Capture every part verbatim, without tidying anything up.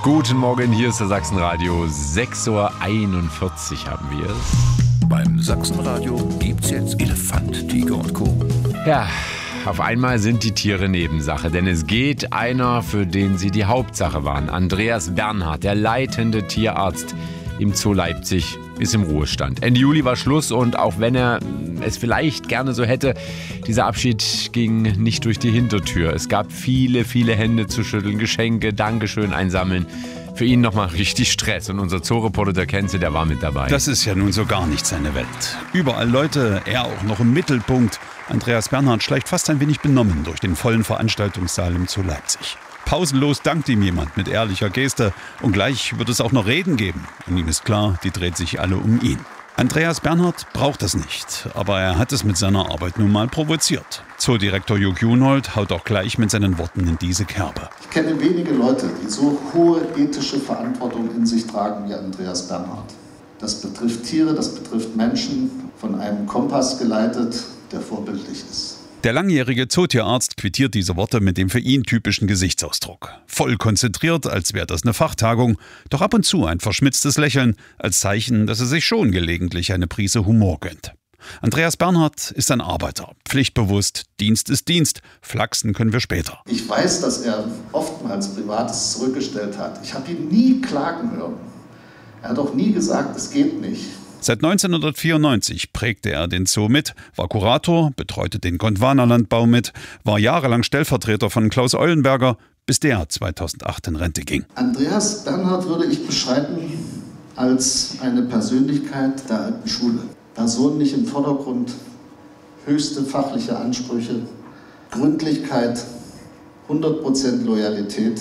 Guten Morgen, hier ist der Sachsenradio. sechs Uhr einundvierzig haben wir es. Beim Sachsenradio gibt's jetzt Elefant, Tiger und Co. Ja, auf einmal sind die Tiere Nebensache, denn es geht einer, für den sie die Hauptsache waren. Andreas Bernhardt, der leitende Tierarzt im Zoo Leipzig, ist im Ruhestand. Ende Juli war Schluss und auch wenn er es vielleicht gerne so hätte, dieser Abschied ging nicht durch die Hintertür. Es gab viele, viele Hände zu schütteln, Geschenke, Dankeschön einsammeln. Für ihn nochmal richtig Stress und unser Zoo-Reporter, der Kenze, der war mit dabei. Das ist ja nun so gar nicht seine Welt. Überall Leute, er auch noch im Mittelpunkt. Andreas Bernhardt schleicht fast ein wenig benommen durch den vollen Veranstaltungssaal im Zoo Leipzig. Pausenlos dankt ihm jemand mit ehrlicher Geste und gleich wird es auch noch Reden geben. Und ihm ist klar, die dreht sich alle um ihn. Andreas Bernhardt braucht das nicht, aber er hat es mit seiner Arbeit nun mal provoziert. Zoodirektor Jörg Juhnhold haut auch gleich mit seinen Worten in diese Kerbe. Ich kenne wenige Leute, die so hohe ethische Verantwortung in sich tragen wie Andreas Bernhardt. Das betrifft Tiere, das betrifft Menschen, von einem Kompass geleitet, der vorbildlich ist. Der langjährige Zootierarzt quittiert diese Worte mit dem für ihn typischen Gesichtsausdruck. Voll konzentriert, als wäre das eine Fachtagung, doch ab und zu ein verschmitztes Lächeln, als Zeichen, dass er sich schon gelegentlich eine Prise Humor gönnt. Andreas Bernhardt ist ein Arbeiter, pflichtbewusst, Dienst ist Dienst, flachsen können wir später. Ich weiß, dass er oftmals Privates zurückgestellt hat. Ich habe ihn nie klagen hören. Er hat auch nie gesagt, es geht nicht. Seit neunzehnhundertvierundneunzig prägte er den Zoo mit, war Kurator, betreute den Gondwanalandbau mit, war jahrelang Stellvertreter von Klaus Eulenberger, bis der zweitausendacht in Rente ging. Andreas Bernhardt würde ich beschreiben als eine Persönlichkeit der alten Schule. Person nicht im Vordergrund, höchste fachliche Ansprüche, Gründlichkeit, hundert Prozent Loyalität,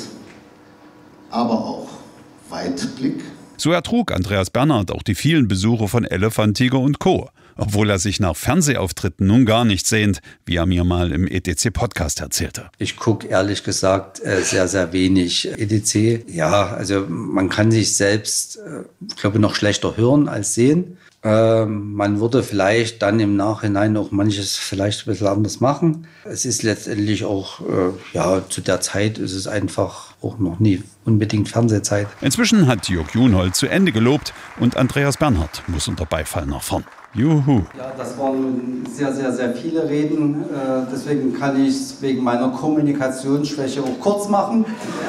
aber auch Weitblick. So ertrug Andreas Bernhardt auch die vielen Besuche von Elefant, Tiger und Co., obwohl er sich nach Fernsehauftritten nun gar nicht sehnt, wie er mir mal im E T C-Podcast erzählte. Ich gucke ehrlich gesagt sehr, sehr wenig E T C. Ja, also man kann sich selbst, ich glaube, noch schlechter hören als sehen. Ähm, man würde vielleicht dann im Nachhinein auch manches vielleicht ein bisschen anders machen. Es ist letztendlich auch, äh, ja, zu der Zeit ist es einfach auch noch nie unbedingt Fernsehzeit. Inzwischen hat Jörg Juhnhold zu Ende gelobt und Andreas Bernhardt muss unter Beifall nach vorn. Juhu. Ja, das waren sehr, sehr, sehr viele Reden. Äh, deswegen kann ich es wegen meiner Kommunikationsschwäche auch kurz machen.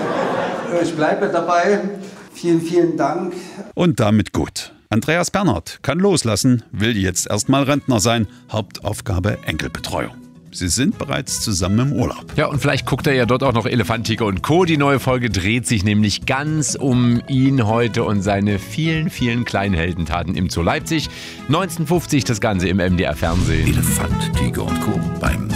Äh, ich bleibe dabei. Vielen, vielen Dank. Und damit gut. Andreas Bernhardt kann loslassen, will jetzt erstmal Rentner sein. Hauptaufgabe Enkelbetreuung. Sie sind bereits zusammen im Urlaub. Ja, und vielleicht guckt er ja dort auch noch Elefant, Tiger und Co. Die neue Folge dreht sich nämlich ganz um ihn heute und seine vielen, vielen kleinen Heldentaten im Zoo Leipzig. neunzehnhundertfünfzig das Ganze im M D R Fernsehen. Elefant, Tiger und Co. beim